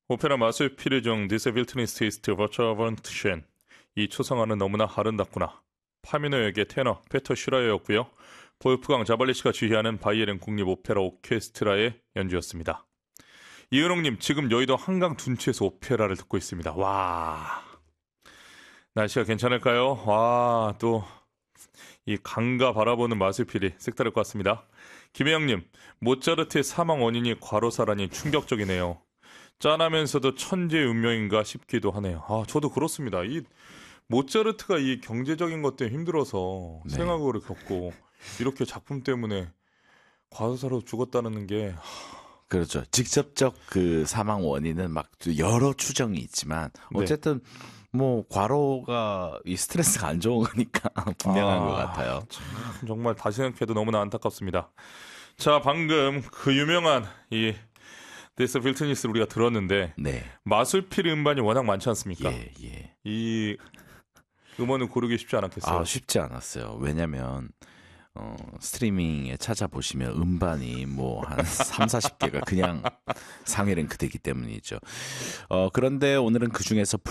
오페라 마술피르 중 디세 빌트니스트 이스트 버처번트쉔 이 초성화는 너무나 아름답구나. 파미노역의 테너 페터 슈라이어였고요. 볼프강 자발리시가 지휘하는 바이에른 국립오페라 오케스트라의 연주였습니다. 이은홍님, 지금 여의도 한강 둔치에서 오페라를 듣고 있습니다. 와, 날씨가 괜찮을까요? 와, 또 이 강가 바라보는 마술필이 색다를 것 같습니다. 김혜영님, 모차르트의 사망 원인이 과로사라니 충격적이네요. 짠하면서도 천재의 운명인가 싶기도 하네요. 아, 저도 그렇습니다. 이 모차르트가 이 경제적인 것 때문에 힘들어서 네. 생활고를 겪고 이렇게 작품 때문에 과로사로 죽었다는 게 그렇죠. 직접적 그 사망 원인은 막 여러 추정이 있지만 어쨌든 뭐 과로가 이 스트레스가 안 좋은 거니까 분명한 것 같아요. 정말 다시 생각해도 너무나 안타깝습니다. 자, 방금 그 유명한 이 데스 필트니스를 우리가 들었는데 네. 마술필 음반이 워낙 많지 않습니까? 예, 예. 이 음원을 고르기 쉽지 않았겠어요. 아, 쉽지 않았어요. 왜냐면 스트리밍에 찾아보시면 음반이 뭐 한 3, 40개가 그냥 상위 랭크되기 때문이죠. 그런데 오늘은 그중에서